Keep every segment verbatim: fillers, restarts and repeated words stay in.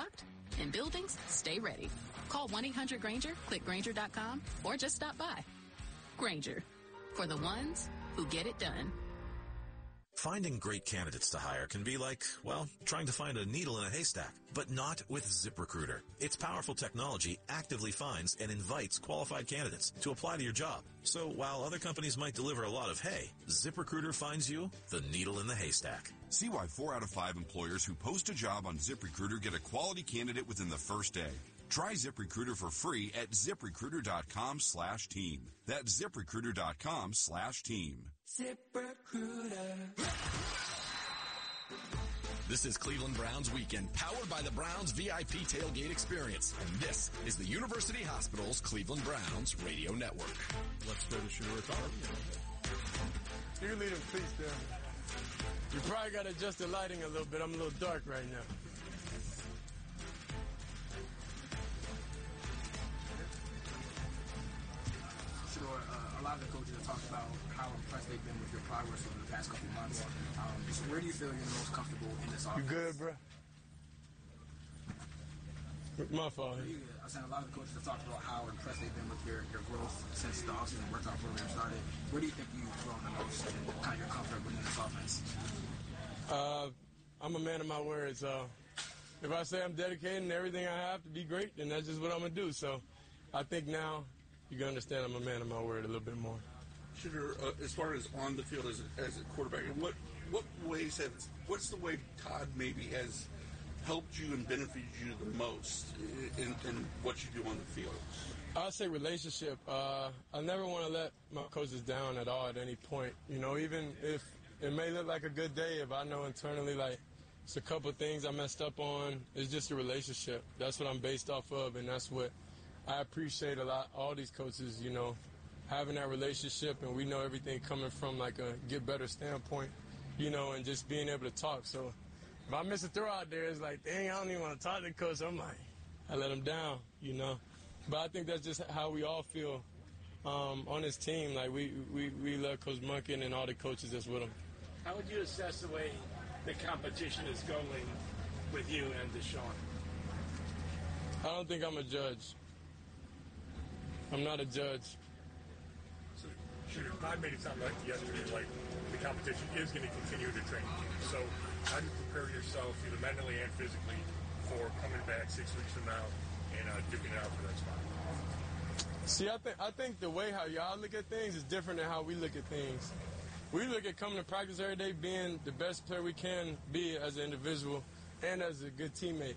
parked, and buildings stay ready. Call one eight hundred Granger, click Granger dot com, or just stop by. Granger, for the ones who get it done. Finding great candidates to hire can be like, well, trying to find a needle in a haystack, but not with ZipRecruiter. Its powerful technology actively finds and invites qualified candidates to apply to your job. So while other companies might deliver a lot of hay, ZipRecruiter finds you the needle in the haystack. See why four out of five employers who post a job on ZipRecruiter get a quality candidate within the first day. Try ZipRecruiter for free at ZipRecruiter.com slash team. That's ZipRecruiter.com slash team. ZipRecruiter. This is Cleveland Browns Weekend, powered by the Browns V I P Tailgate Experience. And this is the University Hospital's Cleveland Browns Radio Network. Let's finish your authority. You can lead him, please, Dan. You probably got to adjust the lighting a little bit. I'm a little dark right now. Sure, uh, a lot of the coaches have talked about how impressed they've been with your progress over the past couple of months. Um, so where do you feel you're the most comfortable in this offense? You good, bro? My fault. You good. I was saying a lot of the coaches have talked about how impressed they've been with your, your growth since the offseason workout program started. Where do you think you've grown the most and kind of your comfort within this offense? Uh, I'm a man of my word, so if I say I'm dedicating everything I have to be great, then that's just what I'm going to do. So I think now you can understand I'm a man of my word a little bit more. Shooter, uh, as far as on the field as a, as a quarterback, what what ways have what's the way Todd maybe has helped you and benefited you the most in, in what you do on the field? I'd say relationship. Uh, I never want to let my coaches down at all at any point. You know, even if it may look like a good day, if I know internally like it's a couple of things I messed up on, it's just a relationship. That's what I'm based off of, and that's what I appreciate a lot, all these coaches, you know, having that relationship, and we know everything coming from like a get better standpoint, you know, and just being able to talk. So if I miss a throw out there, it's like, dang, I don't even want to talk to the coach. I'm like, I let him down, you know. But I think that's just how we all feel um, on this team. Like, we, we, we love Coach Monken and all the coaches that's with him. How would you assess the way the competition is going with you and Deshaun? I don't think I'm a judge. I'm not a judge. So, Shooter, Todd made it sound like yesterday like the competition is going to continue to train you. So how do you prepare yourself, either mentally and physically, for coming back six weeks from now and uh, duking it out for that spot? See, I think I think the way how y'all look at things is different than how we look at things. We look at coming to practice every day, being the best player we can be as an individual and as a good teammate.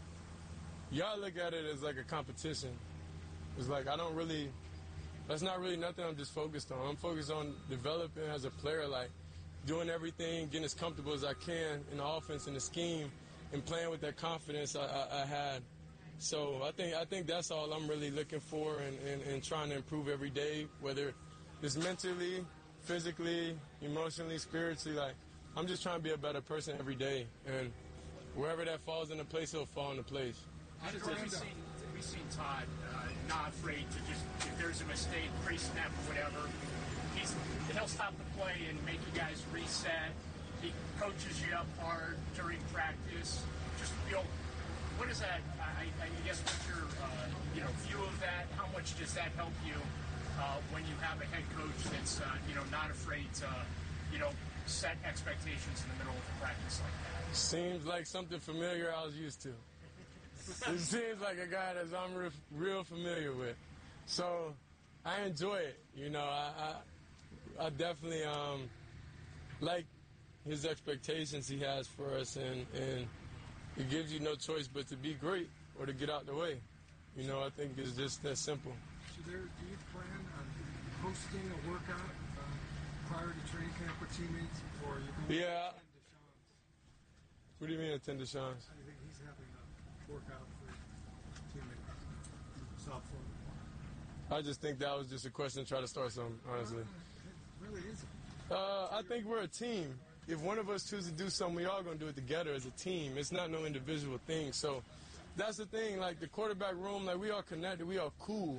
Y'all look at it as like a competition. It's like I don't really, that's not really nothing I'm just focused on. I'm focused on developing as a player, like doing everything, getting as comfortable as I can in the offense and the scheme, and playing with that confidence I, I, I had. So I think I think that's all I'm really looking for and, and, and trying to improve every day, whether it's mentally, physically, emotionally, spiritually. Like I'm just trying to be a better person every day, and wherever that falls into place, it'll fall into place. Have we seen, we seen Todd uh, not afraid to just, if there's a mistake, pre-snap or whatever, he's, he'll stop the play and make you guys reset. He coaches you up hard during practice. Just, you know, what is that, I, I guess, what's your, uh, you know, view of that? How much does that help you uh, when you have a head coach that's, uh, you know, not afraid to, you know, set expectations in the middle of the practice like that? Seems like something familiar I was used to. It seems like a guy that I'm real, real familiar with. So I enjoy it. You know, I I, I definitely um, like his expectations he has for us, and, and it gives you no choice but to be great or to get out the way. You know, I think it's just that simple. So there, do you plan on hosting a workout uh, prior to training camp with teammates, or you can yeah. attend Deshaun's? What do you mean attend Deshaun's? I think he's having a workout for teammates. South Florida. I just think that was just a question to try to start something, honestly. It really isn't. Uh, I think we're a team. If one of us chooses to do something, we all going to do it together as a team. It's not no individual thing. So that's the thing. Like the quarterback room, like we all connected. We all cool.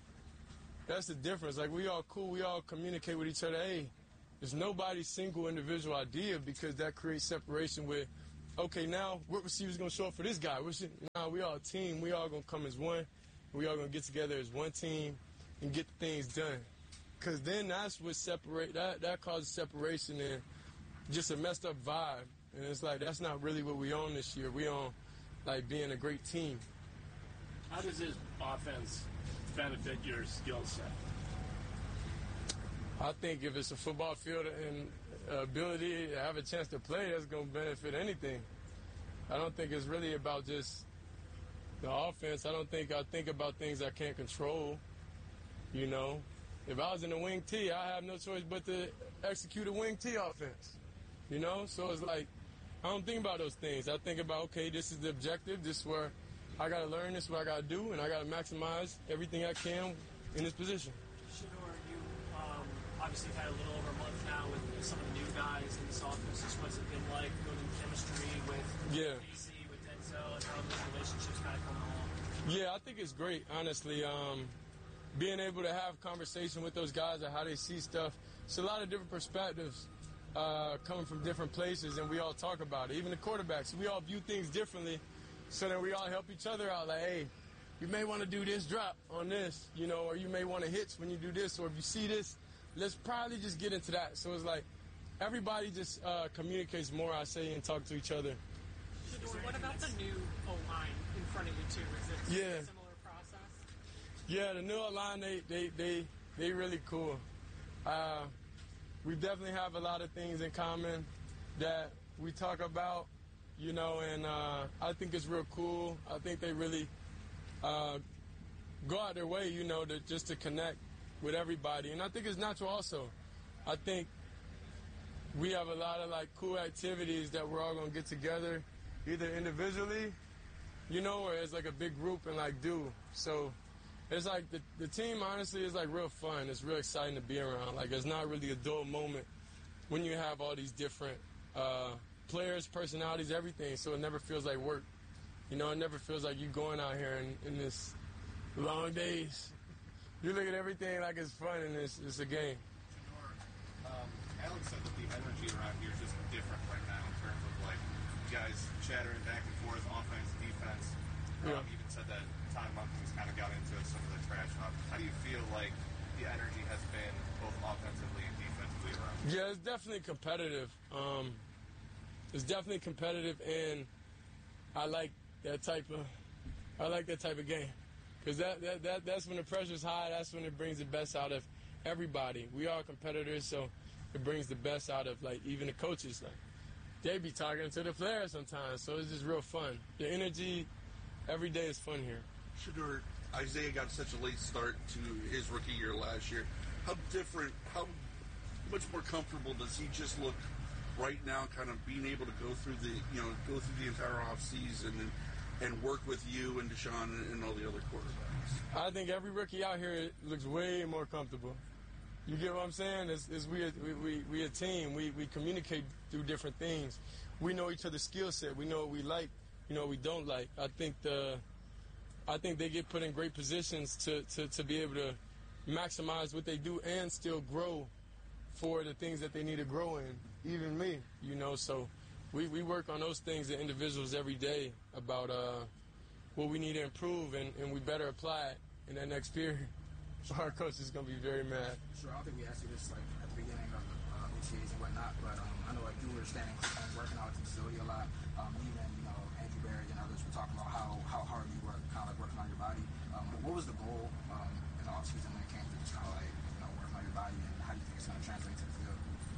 That's the difference. Like we all cool. We all communicate with each other. Hey, there's nobody's single individual idea because that creates separation with okay, now what receiver's going to show up for this guy? We're sitting, nah, we all a team. We all going to come as one. We all going to get together as one team and get things done. Because then that's what separate, that, that causes separation and just a messed up vibe. And it's like, that's not really what we on this year. We on, like, being a great team. How does this offense benefit your skill set? I think if it's a football field and ability to have a chance to play, that's going to benefit anything. I don't think it's really about just the offense. I don't think I think about things I can't control, you know. If I was in the wing T, I have no choice but to execute a wing T offense, you know. So it's like, I don't think about those things. I think about, okay, this is the objective. This is where I got to learn. This is what I got to do, and I got to maximize everything I can in this position. Shedeur, you um, obviously have had a little over a month now with some of the new guys in this offense. Just what's it been like building chemistry with yeah. Casey, with Denzel, and how those relationships kind of come along? Yeah, I think it's great, honestly. Um, being able to have conversation with those guys on how they see stuff. It's a lot of different perspectives uh, coming from different places, and we all talk about it. Even the quarterbacks, we all view things differently, so that we all help each other out. Like, hey, you may want to do this drop on this, you know, or you may want to hitch when you do this, or if you see this, let's probably just get into that. So it's like everybody just uh, communicates more, I say, and talk to each other. Shedeur, what about the new O-line in front of you, too? Is it yeah. a similar process? Yeah, the new O-line, they, they, they, they really cool. Uh, we definitely have a lot of things in common that we talk about, you know, and uh, I think it's real cool. I think they really uh, go out their way, you know, to just to connect with everybody. And I think it's natural also. I think we have a lot of, like, cool activities that we're all going to get together, either individually, you know, or as, like, a big group and, like, do. So it's like the, the team, honestly, is, like, real fun. It's real exciting to be around. Like, it's not really a dull moment when you have all these different uh, players, personalities, everything, so it never feels like work. You know, it never feels like you going out here in, in this long days. You look at everything like it's fun and it's, it's a game. Um, Alex said that the energy around here is just different right now in terms of, like, guys chattering back and forth, offense, defense. Um, Yeah. Even said that Todd Monken's kind of got into some of the trash talk. How do you feel like the energy has been both offensively and defensively around here? Yeah, it's definitely competitive. Um, it's definitely competitive, and I like that type of I like that type of game. Because that, that, that, that's when the pressure's high. That's when it brings the best out of everybody. We are competitors, so it brings the best out of, like, even the coaches. Like, they be talking to the players sometimes, so it's just real fun. The energy, every day is fun here. Shedeur, Isaiah got such a late start to his rookie year last year. How different, how much more comfortable does he just look right now, kind of being able to go through the, you know, go through the entire offseason and and work with you and Deshaun and, and all the other quarterbacks? I think every rookie out here looks way more comfortable. You get what I'm saying? It's, it's we, we, we, we a team. We, we communicate through different things. We know each other's skill set. We know what we like, you know what we don't like. I think the, I think they get put in great positions to, to, to be able to maximize what they do and still grow for the things that they need to grow in. Even me, you know, so we, we work on those things as individuals every day about uh, what we need to improve, and, and we better apply it in that next period. Our coach is going to be very mad. Sure, I don't think we asked you this like at the beginning of the uh, O T As and whatnot, but um, I know like you were standing and working out at the facility a lot. Um, even you know Andrew Berry and others were talking about how, how hard you work, kind of like working on your body. Um, what was the goal um, in the offseason when it came to just kind of like you know working on your body, and how do you think it's going to translate to the field?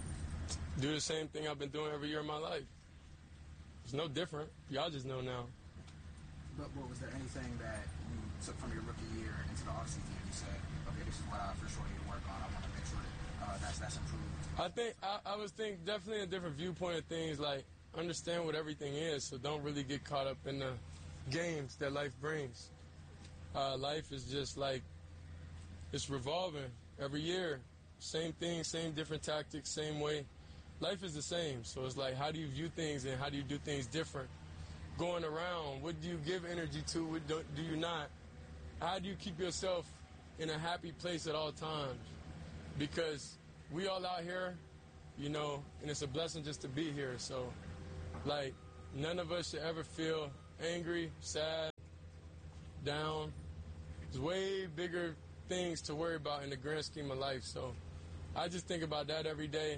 Do the same thing I've been doing every year of my life. It's no different. Y'all just know now. But what was there anything that you took from your rookie year into the offseason and you said, okay, this is what I for sure need to work on. I want to make sure that uh, that's that's improved. I think I, I was think definitely a different viewpoint of things. Like, understand what everything is, so don't really get caught up in the games that life brings. Uh, life is just like it's revolving every year. Same thing, same different tactics, same way. Life is the same. So it's like, how do you view things and how do you do things different? Going around, what do you give energy to? What do, do you not? How do you keep yourself in a happy place at all times? Because we all out here, you know, and it's a blessing just to be here. So, like, none of us should ever feel angry, sad, down. There's way bigger things to worry about in the grand scheme of life. So I just think about that every day.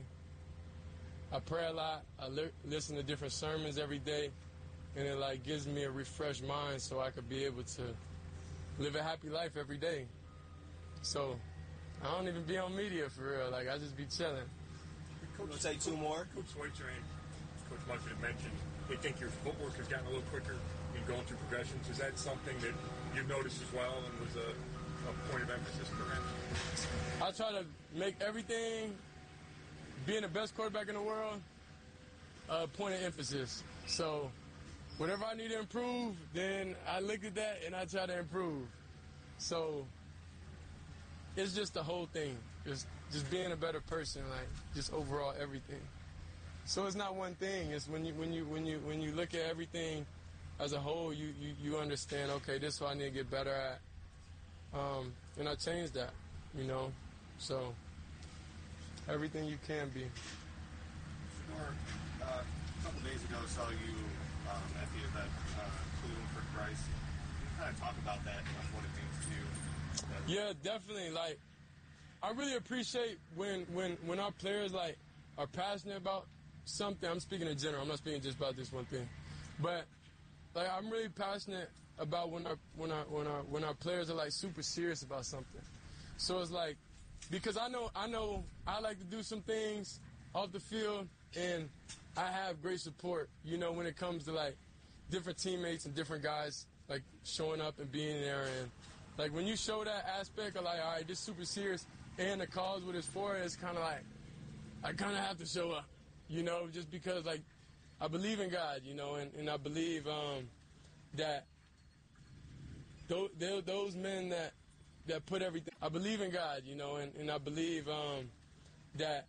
I pray a lot. I li- listen to different sermons every day. And it like gives me a refreshed mind so I could be able to live a happy life every day. So I don't even be on media for real. Like, I just be chilling. Coach, we'll say two more. Coach Schweitzer and Coach Munson had mentioned they think your footwork has gotten a little quicker in going through progressions. Is that something that you've noticed as well and was a, a point of emphasis perhaps? I try to make everything, being the best quarterback in the world, a point of emphasis. So whatever I need to improve, then I look at that and I try to improve. So it's just the whole thing. Just just being a better person, like just overall everything. So it's not one thing. It's when you when you when you when you look at everything as a whole, you you, you understand, okay, this is what I need to get better at. Um, and I changed that, you know. So everything you can be. Sure. Uh, a couple days ago I saw you um, at the event, uh, Cleveland for Christ. Can you kind of talk about that and like, what it means to you? Yeah, definitely. Like, I really appreciate when when when our players like are passionate about something. I'm speaking in general. I'm not speaking just about this one thing, but like I'm really passionate about when our when our when our when our players are like super serious about something. So it's like, because I know I know I like to do some things off the field, and I have great support. You know, when it comes to like different teammates and different guys like showing up and being there, and like when you show that aspect of like, all right, this is super serious, and the cause what it's for, it's kind of like I kind of have to show up, you know, just because like I believe in God, you know, and, and I believe um, that those, those men that that put everything, I believe in God, you know, and, and I believe um, that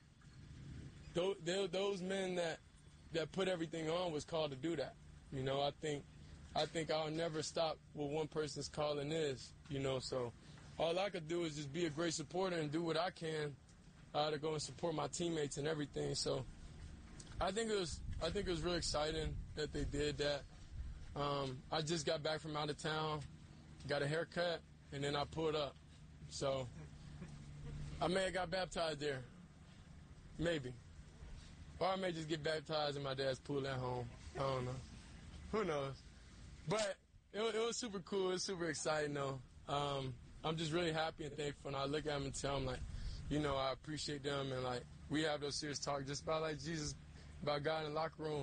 those, those men that that put everything on was called to do that, you know. I think I think I'll never stop what one person's calling is, you know, so all I could do is just be a great supporter and do what I can uh, to go and support my teammates and everything. So I think it was I think it was really exciting that they did that. Um, I just got back from out of town, got a haircut, and then I pulled up. So I may have got baptized there, maybe. Or I may just get baptized in my dad's pool at home. I don't know. Who knows? But it, it was super cool. It was super exciting, though. Um, I'm just really happy and thankful. And I look at them and tell them, like, you know, I appreciate them. And, like, we have those serious talks just about, like, Jesus, about God in the locker room.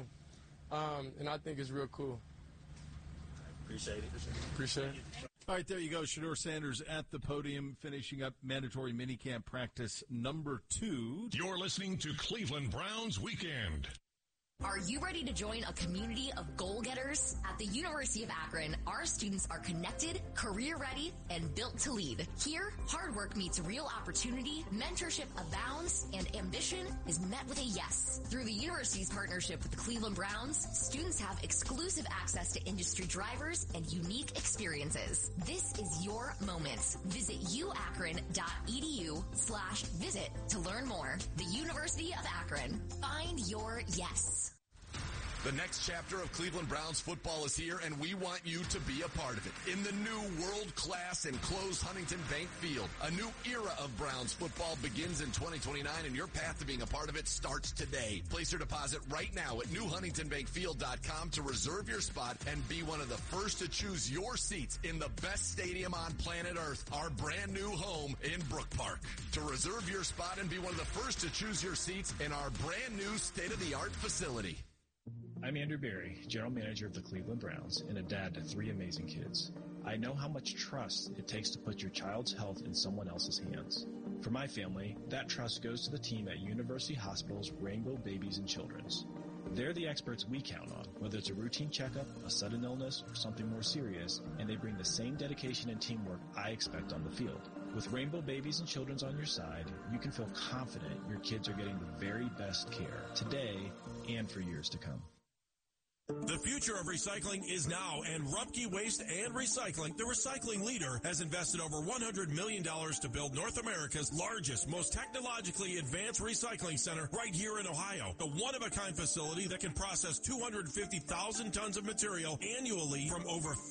Um, and I think it's real cool. Appreciate it. Appreciate it. All right, there you go. Shedeur Sanders at the podium, finishing up mandatory minicamp practice number two. You're listening to Cleveland Browns Weekend. Are you ready to join a community of goal-getters? At the University of Akron, our students are connected, career-ready, and built to lead. Here, hard work meets real opportunity, mentorship abounds, and ambition is met with a yes. Through the university's partnership with the Cleveland Browns, students have exclusive access to industry drivers and unique experiences. This is your moment. Visit uakron.edu slash visit to learn more. The University of Akron. Find your yes. The next chapter of Cleveland Browns football is here, and we want you to be a part of it. In the new world-class enclosed Huntington Bank Field, a new era of Browns football begins in twenty twenty-nine, and your path to being a part of it starts today. Place your deposit right now at new huntington bank field dot com to reserve your spot and be one of the first to choose your seats in the best stadium on planet Earth, our brand new home in Brook Park. To reserve your spot and be one of the first to choose your seats in our brand new state-of-the-art facility. I'm Andrew Berry, General Manager of the Cleveland Browns and a dad to three amazing kids. I know how much trust it takes to put your child's health in someone else's hands. For my family, that trust goes to the team at University Hospital's Rainbow Babies and Children's. They're the experts we count on, whether it's a routine checkup, a sudden illness, or something more serious, and they bring the same dedication and teamwork I expect on the field. With Rainbow Babies and Children's on your side, you can feel confident your kids are getting the very best care today and for years to come. The future of recycling is now, and Rumpke Waste and Recycling, the recycling leader, has invested over one hundred million dollars to build North America's largest, most technologically advanced recycling center right here in Ohio. A one-of-a-kind facility that can process two hundred fifty thousand tons of material annually from over